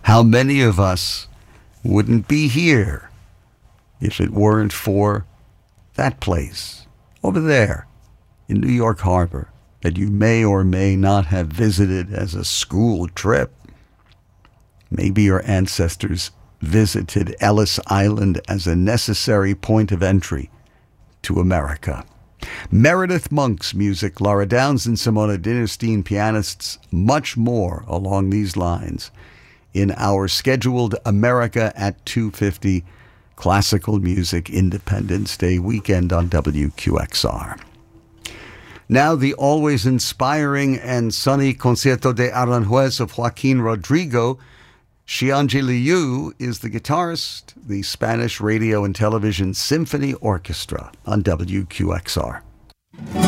How many of us wouldn't be here if it weren't for that place over there in New York Harbor that you may or may not have visited as a school trip? Maybe your ancestors visited Ellis Island as a necessary point of entry to America. Meredith Monk's music, Laura Downs and Simona Dinnerstein pianists, much more along these lines in our scheduled America at 2:50 Classical Music Independence Day weekend on WQXR. Now the always inspiring and sunny Concierto de Aranjuez of Joaquin Rodrigo. Xianji Liu is the guitarist, the Spanish Radio and Television Symphony Orchestra on WQXR.